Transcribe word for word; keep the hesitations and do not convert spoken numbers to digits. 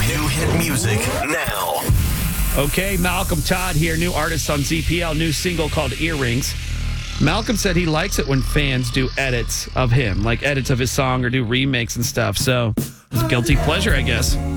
New hit music now. Okay, Malcolm Todd here, new artist on Z P L, new single called Earrings. Malcolm said he likes it when fans do edits of him, like edits of his song or do remakes and stuff. So it's a guilty pleasure, I guess.